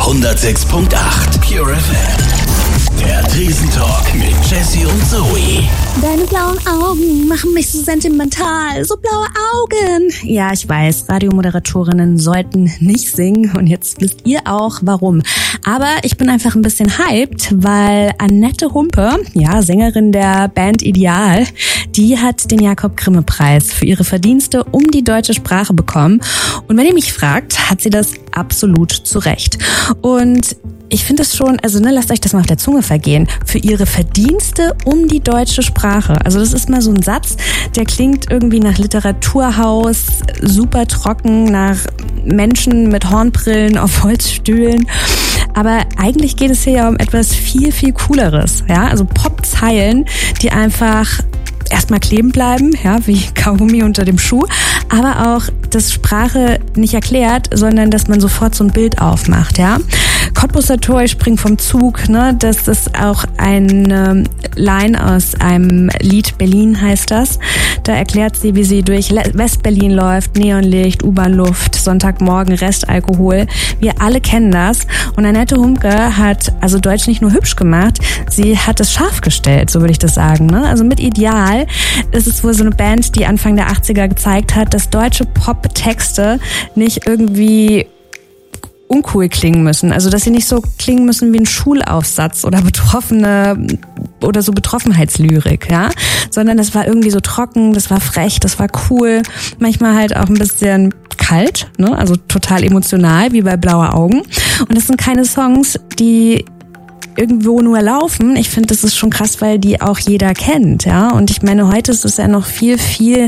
106.8 Pure FM. Der Tresentalk mit Jessie und Zoe. Deine blauen Augen machen mich so sentimental. So blaue Augen. Ja, ich weiß, Radiomoderatorinnen sollten nicht singen. Und jetzt wisst ihr auch, warum. Aber ich bin einfach ein bisschen hyped, weil Annette Humpe, ja, Sängerin der Band Ideal, die hat den Jakob-Grimme-Preis für ihre Verdienste um die deutsche Sprache bekommen. Und wenn ihr mich fragt, hat sie das absolut zu Recht. Und ich finde es schon, lasst euch das mal auf der Zunge vergehen. Für ihre Verdienste um die deutsche Sprache. Also das ist mal so ein Satz, der klingt irgendwie nach Literaturhaus, super trocken, nach Menschen mit Hornbrillen auf Holzstühlen. Aber eigentlich geht es hier ja um etwas viel, viel Cooleres. Ja, also Popzeilen, die einfach erstmal kleben bleiben, ja, wie Kaugummi unter dem Schuh, aber auch, dass Sprache nicht erklärt, sondern dass man sofort so ein Bild aufmacht, ja. Cottbusser Tor, ich spring vom Zug, ne, das ist auch eine Line aus einem Lied, Berlin heißt das. Da erklärt sie, wie sie durch West-Berlin läuft, Neonlicht, U-Bahn-Luft, Sonntagmorgen, Restalkohol. Wir alle kennen das. Und Annette Humpe hat also Deutsch nicht nur hübsch gemacht, sie hat es scharf gestellt, so würde ich das sagen, ne. Also mit Ideal ist es wohl so eine Band, die Anfang der 80er gezeigt hat, dass deutsche Pop-Texte nicht irgendwie uncool klingen müssen. Also, dass sie nicht so klingen müssen wie ein Schulaufsatz oder so Betroffenheitslyrik, ja. Sondern das war irgendwie so trocken, das war frech, das war cool. Manchmal halt auch ein bisschen kalt, ne? Also total emotional, wie bei Blaue Augen. Und das sind keine Songs, die irgendwo nur laufen. Ich finde, das ist schon krass, weil die auch jeder kennt, ja. Und ich meine, heute ist es ja noch viel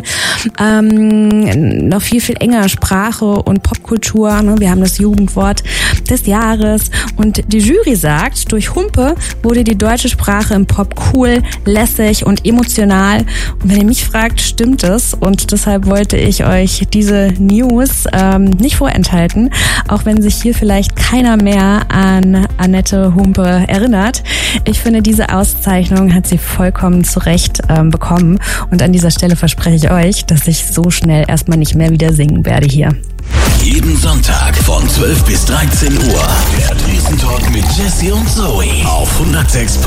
enger, Sprache und Popkultur, ne? Wir haben das Jugendwort des Jahres und die Jury sagt, durch Humpe wurde die deutsche Sprache im Pop cool, lässig und emotional. Und wenn ihr mich fragt, stimmt es. Und deshalb wollte ich euch diese News nicht vorenthalten, auch wenn sich hier vielleicht keiner mehr an Annette Humpe erinnert. Ich finde, diese Auszeichnung hat sie vollkommen zu Recht bekommen. Und an dieser Stelle verspreche ich euch, dass ich so schnell erstmal nicht mehr wieder singen werde hier. Jeden Sonntag von 12 bis 13 Uhr. Der Tresentalk mit Jessie und Zoe auf 106.8